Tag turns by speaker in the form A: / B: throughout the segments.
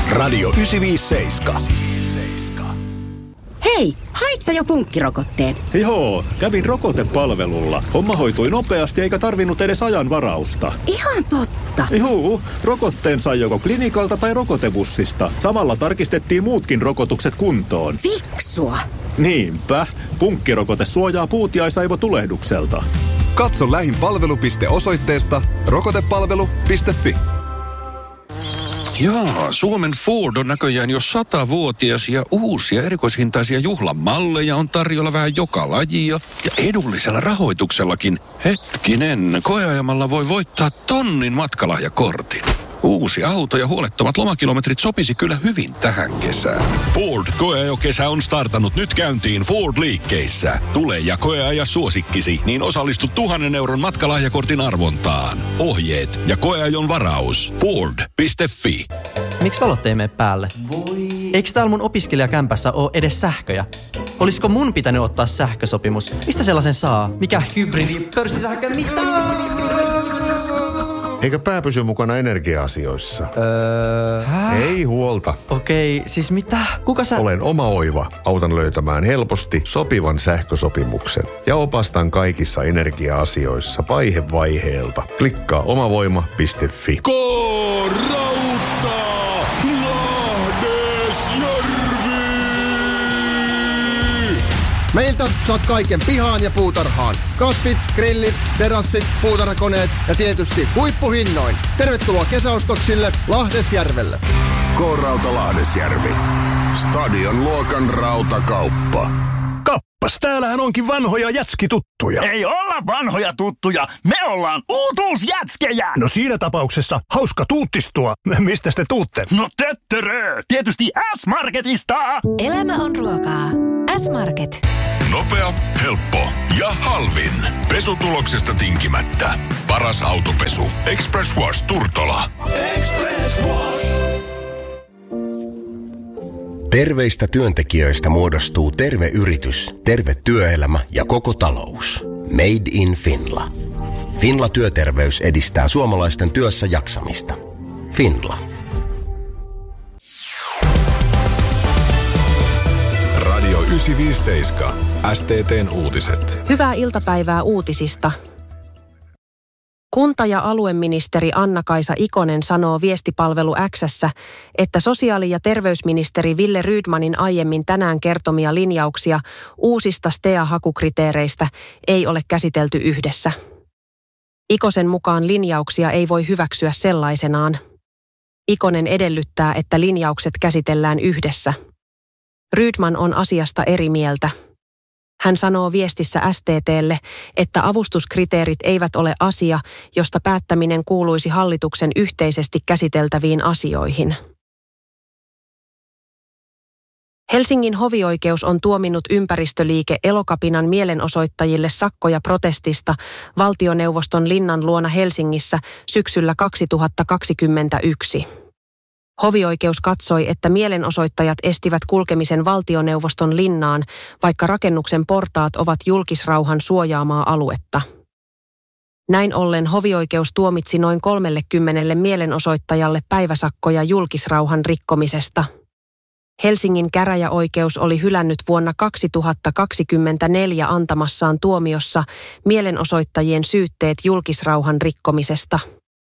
A: Radio 957.
B: Hei, hait sä jo punkkirokotteen?
C: Joo, kävin rokotepalvelulla. Homma hoitui nopeasti eikä tarvinnut edes ajanvarausta.
B: Ihan totta.
C: Juu, rokotteen sai joko klinikalta tai rokotebussista. Samalla tarkistettiin muutkin rokotukset kuntoon.
B: Fiksua.
C: Niinpä, punkkirokote suojaa puutiaisaivotulehdukselta.
D: Katso lähin palvelupiste osoitteesta rokotepalvelu.fi.
E: Jaa, Suomen Ford on näköjään jo 100-vuotias ja uusia erikoishintaisia juhlamalleja on tarjolla vähän joka lajia ja edullisella rahoituksellakin. Hetkinen, koeajamalla voi voittaa 1,000 matkalahjakortin. Uusi auto ja huolettomat lomakilometrit sopisi kyllä hyvin tähän kesään.
A: Ford koeajokesä on startannut nyt käyntiin Ford-liikkeissä. Tule ja koeaja suosikkisi, niin osallistu 1,000 euron matkalahjakortin arvontaan. Ohjeet ja koeajon varaus. Ford.fi.
F: Miksi valot ei mene päälle? Eikö täällä mun opiskelijakämpässä ole edes sähköjä? Olisiko mun pitänyt ottaa sähkösopimus? Mistä sellaisen saa? Mikä hybridi? Pörssisähkö? Mitä?
G: Eikö pää pysy mukana energia-asioissa? Ei huolta.
F: Okei, siis mitä? Kuka sä?
G: Olen oma oiva. Autan löytämään helposti sopivan sähkösopimuksen. Ja opastan kaikissa energia-asioissa vaihe vaiheelta. Klikkaa omavoima.fi.
A: K-Rauta! Lahdesjärvi!
H: Meiltä saat kaiken pihaan ja puutarhaan. Kasvit, grillit, terassit, puutarhakoneet ja tietysti huippuhinnoin. Tervetuloa kesäostoksille Lahdesjärvelle.
A: K-Rauta Lahdesjärvi. Stadion luokan rautakauppa.
I: Kappas, täällähän onkin vanhoja jätskituttuja.
J: Ei olla vanhoja tuttuja, me ollaan uutuusjätskejä.
I: No siinä tapauksessa hauska tuuttistua. Mistä te tuutte?
J: No töttörö, tietysti S-Marketista.
K: Elämä on ruokaa. S-Market.
A: Nopea, helppo ja halvin. Pesutuloksesta tinkimättä. Paras autopesu. Express Wash Turtola. Express Wash.
L: Terveistä työntekijöistä muodostuu terve yritys, terve työelämä ja koko talous. Made in Finla. Finla Työterveys edistää suomalaisten työssä jaksamista. Finla.
A: Radio 957. STT:n uutiset.
M: Hyvää iltapäivää uutisista. Kunta- ja alueministeri Anna-Kaisa Ikonen sanoo viestipalvelu X:ssä, että sosiaali- ja terveysministeri Wille Rydmanin aiemmin tänään kertomia linjauksia uusista STEA-hakukriteereistä ei ole käsitelty yhdessä. Ikosen mukaan linjauksia ei voi hyväksyä sellaisenaan. Ikonen edellyttää, että linjaukset käsitellään yhdessä. Rydman on asiasta eri mieltä. Hän sanoo viestissä STT:lle, että avustuskriteerit eivät ole asia, josta päättäminen kuuluisi hallituksen yhteisesti käsiteltäviin asioihin. Helsingin hovioikeus on tuominnut ympäristöliike Elokapinan mielenosoittajille sakkoja protestista valtioneuvoston linnan luona Helsingissä syksyllä 2021. Hovioikeus katsoi, että mielenosoittajat estivät kulkemisen valtioneuvoston linnaan, vaikka rakennuksen portaat ovat julkisrauhan suojaamaa aluetta. Näin ollen hovioikeus tuomitsi noin 30 mielenosoittajalle päiväsakkoja julkisrauhan rikkomisesta. Helsingin käräjäoikeus oli hylännyt vuonna 2024 antamassaan tuomiossa mielenosoittajien syytteet julkisrauhan rikkomisesta.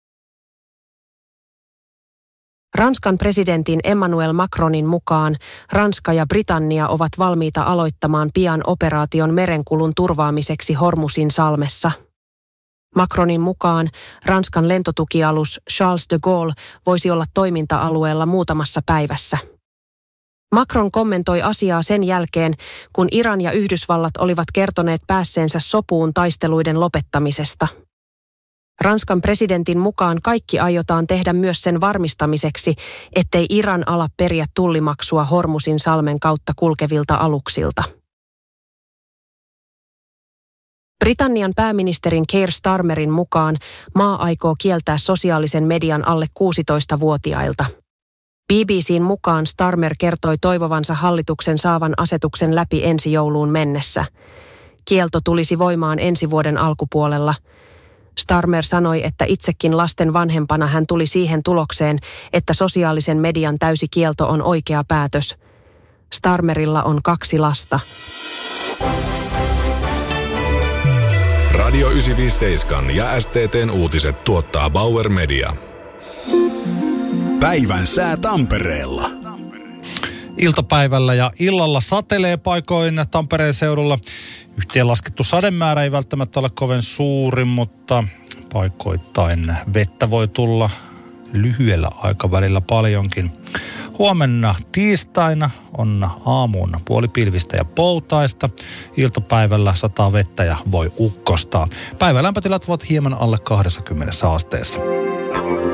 M: Ranskan presidentin Emmanuel Macronin mukaan Ranska ja Britannia ovat valmiita aloittamaan pian operaation merenkulun turvaamiseksi Hormuzin salmessa. Macronin mukaan Ranskan lentotukialus Charles de Gaulle voisi olla toiminta-alueella muutamassa päivässä. Macron kommentoi asiaa sen jälkeen, kun Iran ja Yhdysvallat olivat kertoneet päässeensä sopuun taisteluiden lopettamisesta. Ranskan presidentin mukaan kaikki aiotaan tehdä myös sen varmistamiseksi, ettei Iran ala periä tullimaksua Hormuzin salmen kautta kulkevilta aluksilta. Britannian pääministerin Keir Starmerin mukaan maa aikoo kieltää sosiaalisen median alle 16-vuotiailta. BBC:n mukaan Starmer kertoi toivovansa hallituksen saavan asetuksen läpi ensi jouluun mennessä. Kielto tulisi voimaan ensi vuoden alkupuolella. Starmer sanoi, että itsekin lasten vanhempana hän tuli siihen tulokseen, että sosiaalisen median täysi kielto on oikea päätös. Starmerilla on 2 lasta.
N: Radio 957 ja STT:n uutiset tuottaa Bauer Media.
O: Päivän sää Tampereella.
P: Iltapäivällä ja illalla satelee paikoin Tampereen seudulla. Yhteenlaskettu sademäärä ei välttämättä ole kovin suuri, mutta paikoittain vettä voi tulla lyhyellä aikavälillä paljonkin. Huomenna tiistaina on aamuun puolipilvistä ja poutaista. Iltapäivällä sataa vettä ja voi ukkostaa. Päivälämpötilat ovat hieman alle 20 asteessa.